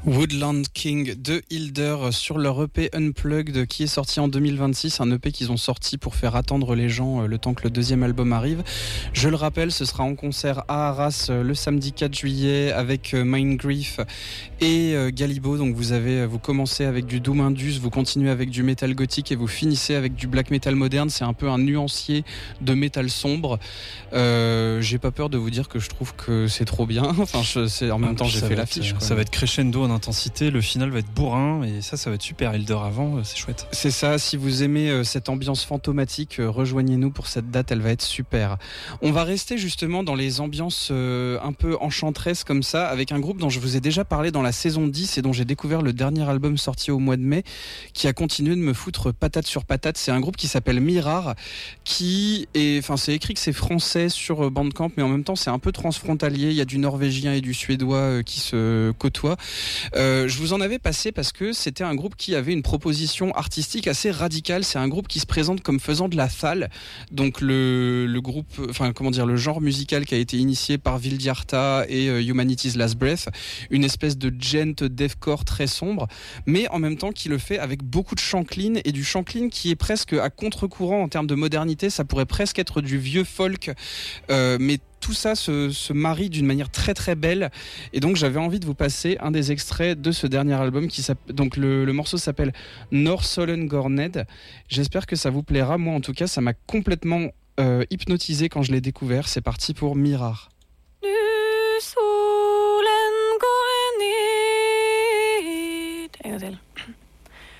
Woodland King de Hilder sur leur EP Unplugged qui est sorti en 2026, un EP qu'ils ont sorti pour faire attendre les gens le temps que le deuxième album arrive. Je le rappelle, ce sera en concert à Arras le samedi 4 juillet avec Mind Grief et Galibo. Donc vous commencez avec du Doom Indus, vous continuez avec du metal gothique et vous finissez avec du black metal moderne. C'est un peu un nuancier de métal sombre. J'ai pas peur de vous dire que je trouve que c'est trop bien. Enfin, en même temps j'ai fait l'affiche. Ça va être crescendo en intensité, le final va être bourrin et ça va être super. Hilder avant, c'est chouette. C'est ça, si vous aimez cette ambiance fantomatique, rejoignez-nous pour cette date, elle va être super. On va rester justement dans les ambiances un peu enchanteresses comme ça, avec un groupe dont je vous ai déjà parlé dans la saison 10 et dont j'ai découvert le dernier album sorti au mois de mai, qui a continué de me foutre patate sur patate. C'est un groupe qui s'appelle Mirar, c'est écrit que c'est français sur Bandcamp, mais en même temps c'est un peu transfrontalier, il y a du norvégien et du suédois qui se côtoient. Je vous en avais passé parce que c'était un groupe qui avait une proposition artistique assez radicale. C'est un groupe qui se présente comme faisant de la thal, donc le genre musical qui a été initié par Vildiarta et Humanity's Last Breath, une espèce de gent deathcore très sombre, mais en même temps qui le fait avec beaucoup de chant clean et du chant clean qui est presque à contre-courant en termes de modernité. Ça pourrait presque être du vieux folk, mais tout ça se marie d'une manière très très belle, et donc j'avais envie de vous passer un des extraits de ce dernier album donc le morceau s'appelle Norrsolen Gorned. J'espère que ça vous plaira. Moi en tout cas ça m'a complètement hypnotisé quand je l'ai découvert. C'est parti pour Mirar.